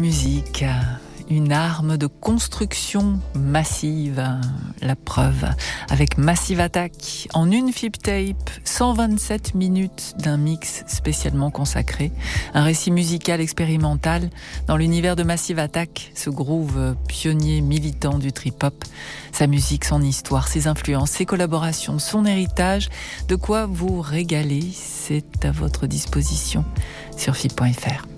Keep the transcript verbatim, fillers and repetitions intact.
musique, une arme de construction massive, la preuve avec Massive Attack en une flip tape, cent vingt-sept minutes d'un mix spécialement consacré, un récit musical expérimental dans l'univers de Massive Attack, ce groove pionnier militant du trip-hop, sa musique, son histoire, ses influences, ses collaborations, son héritage, de quoi vous régaler, c'est à votre disposition sur F I P point F R.